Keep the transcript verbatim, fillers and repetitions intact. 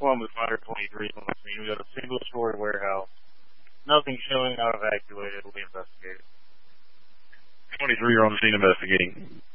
one with Fighter twenty-three on the scene. We got a single-story warehouse. Nothing showing, not evacuated. We investigated. twenty-three are on the scene investigating.